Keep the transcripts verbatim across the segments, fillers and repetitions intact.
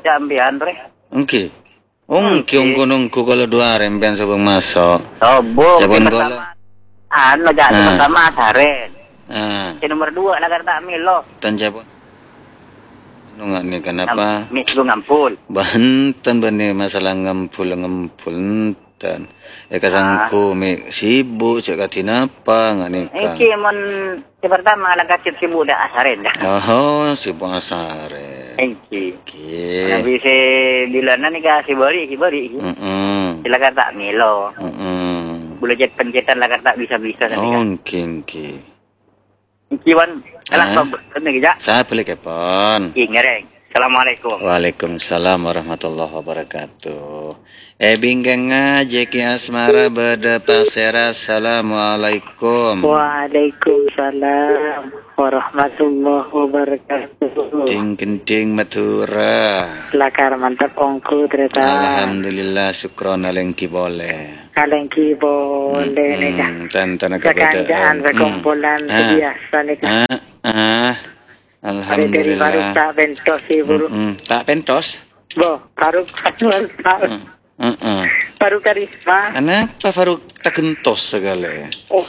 aja ambian pre. Okey. Ong kiong gunung ku kalau dua rempian sabung masuk. Oh, bu. Jabon kalau. Anu jatuh Ah. pertama Saren. Ah, Si nomor dua lah kata Milo. tan jabon. Nungak ni kenapa? Mis gue ngampul. Banten bani masalah ngampul ngampul tan. Eh kasangku mi sibuk cak katinapa ngani kan. Iki mon si pertama lah kacip si budak Saren dah. Oh, sibuk asare. Iki. Okey. Nabi si bilana ni kasih beri, si beri. Hmm. Sila kata Milo. Hmm. Boleh jet pencetan lah kata bisa-bisa tadi kan. Okey, okey. Iki wan kalah Ah. sob kena kerja. Saya boleh kepon. Iki ngereng. Assalamualaikum. Waalaikumsalam warahmatullahi wabarakatuh. Eh bingkenga Jeki Asmara Bada Pasera. Assalamualaikum. Waalaikumsalam warahmatullahi wabarakatuh. Ting kenting matura. Lakar mantap ongku ternyata. Alhamdulillah syukron alengki boleh. Kalengki boleh nih kak. Hmm, tan ka Sekanjaan sekumpulan biasa nih kak. Ah, ah. Ada dari baru Alhamdulillah. tak bentos sih buru. Hmm, tak pentos. Bo, baru baru Heeh. baru karisma. Kenapa Faruk tak kentos segala? Oh,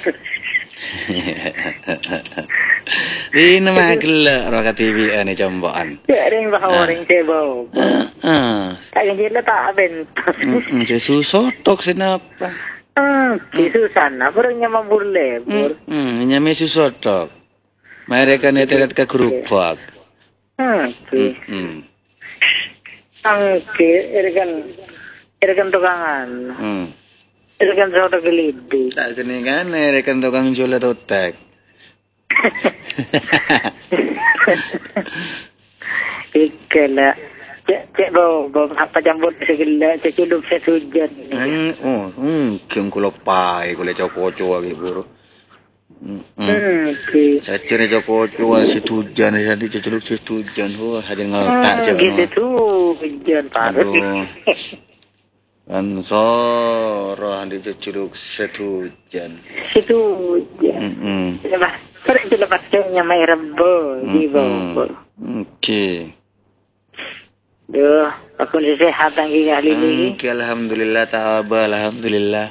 Ini nama gelak roka T V ni jamban. ya ring bahawa ring cebo. Ah. Tak kenjela tak bentos. Hmm, sesuatu tok senapa. Hmm, di Susana, burungnya mabur lebur. Hmm, nyame sesuatu. Mereka ni terat ke kerupak. Hmm, oke. Hmm. Oke, irgan irgan tukangan. Hmm. Irgan soto gelidi. Tak kena kan mereka tukang jual otak. Ikala. Cek cek bau bau apa jambut segala cek hidup sesujan. Hmm, oh, hmm, kiam kulo pai kulo coko-coko lagi buru. Hmm. Hmm, oke. Saya cari coko-coko si tujan jadi ceceluk si tujan. Oh, hadir ngaltak Hmm, cak. gitu tuh, hujan parut. Aduh. Kan soro handi ceceluk si tujan. Itu hujan. Hmm. Lepas, pergi itu lepas ceweknya main rebo di bawah. Okey. Duh, aku ni sehat lagi kali ini. Okey, alhamdulillah ta'aba, alhamdulillah.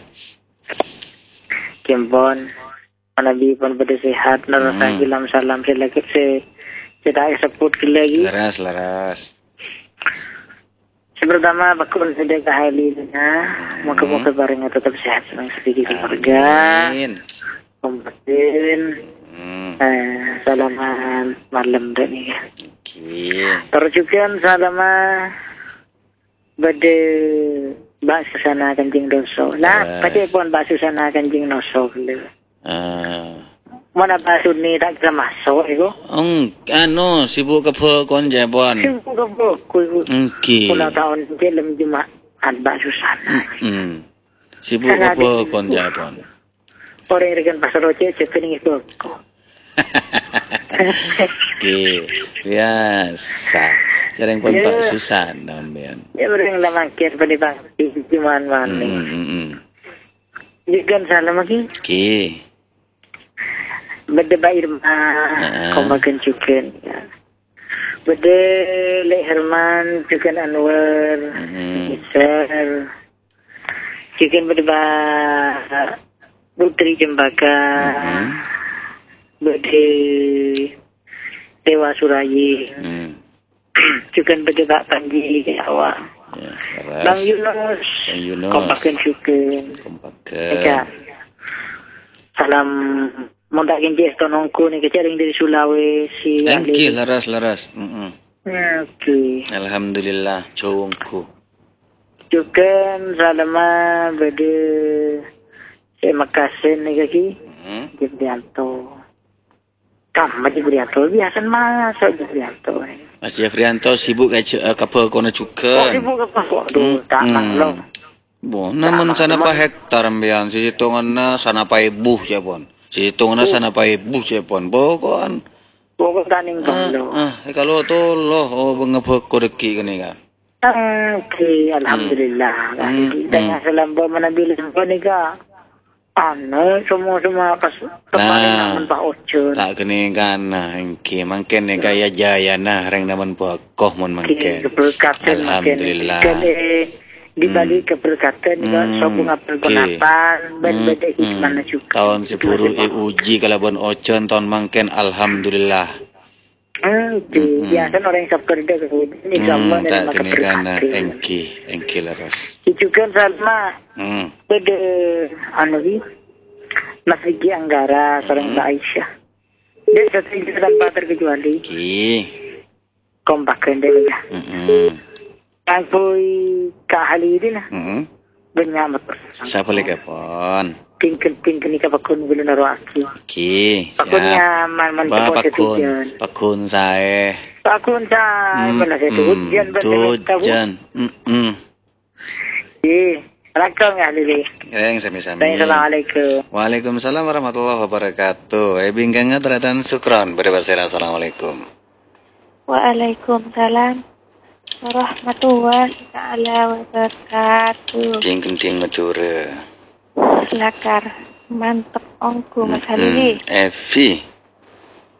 Kempon, Nabi pun pada sehat. Nara salam salam selagi se tidak sebut lagi. Laras, laras. Pertama, bakul sudah kehalilnya. Moga-moga barangnya tetap sehat senang sedikit keluarga. Amin. Kompeten. Hmm. Eh, salaman malam dan ini. Okey. Terus juga salaman pada Mbak Susana Kanjeng Doso. Nah, pada pun Mbak Susana Kanjeng Doso. Ah. Mana Mbak Suni tak bisa masuk itu? Ong, ano, sibuk ke pe kon jabon. Sibuk ke buku. Okey. Pulau tahun film Jumaat Mbak Susana. Hmm. Sibuk ke pe kon jabon. Orang yang pasar roce cekening itu. Okey. Biasa. Jarang pun Pak Susan nambian. Ya orang lama kira pada bang cuman mana. Hmm, hmm, hmm. Juga salam lagi. Okey. Beda Mbak Irma, kau makan chicken. Beda Lek Herman, chicken Anwar, Isar. Chicken beda Putri Jembaka. Beda Dewa Surayi. Hmm. Chicken beda Pak Panji awak. Ya, Bang laras. Yunus, Bang Yunus. kau makan chicken. Kompakan. Eka. Salam Mondak genjes tonongku ni kecering dari Sulawesi. Okey, laras, laras. Hmm. Okey. Alhamdulillah, cowongku. Juga salama berde saya makasen ni kaki. Hmm. Jibrianto. Kam macam Jibrianto biasa masuk Jibrianto. Mas Jafrianto sibuk ke uh, kapal kona Oh, cukan. sibuk apa kok? Aduh, tak maklum. Bo, namun sana pa hektar ambian si hitungan na sana pa ibuh Japon. Si hitungan na sana pa ibuh Japon. Bo kon. Pokok taning kalo. Ah, eh, kalau tu loh oh bengapok koreki kani ka. Okey, alhamdulillah. Kita yang salam bawa mana bilang kau ni ka. Ano, semua-semua kas kemarin Nah. naman Pak Ojon. Tak kene kana engke mangken ne kaya jaya nah reng naman po akoh mon Kini mangken. keberkatan Alhamdulillah. Kini di balik keberkatan juga Hmm, sobung apel konapan dan Hmm, beda hmm. hikmahnya juga. Tahun sepuluh e uji kalabon ojon tahun mangken alhamdulillah. Hmm, itu biasa orang yang kerja ini Hmm, sama dan tak maka kene kana berkati. engke engke laras. Itu kan sama Hmm. beda anu ini Mas Riki Anggara seorang Mbak Aisyah. Dia satu itu tanpa terkecuali Ki. kompakan dia ya. Heeh. Angkui Kak Halidin lah. Heeh. Benyamat. Sapa lagi pon? Tingkel-tingkel ni kapakun bilo naro aki. Ki. Pakunnya Siap. man man Ba kapos pakun. tujuan. Pakun sae. Pakun sa mana saya tu hujan Tujan. banyak tahu. Heeh. Eh, rakam ya Lili. Reng sami-sami. Assalamualaikum. Waalaikumsalam warahmatullahi wabarakatuh. Eh bingkangnya teratan sukron. Berbahasa Assalamualaikum. Waalaikumsalam warahmatullahi taala wabarakatuh. Ding kenting Madura. Lakar mantep ongku Mas Halili. Evi.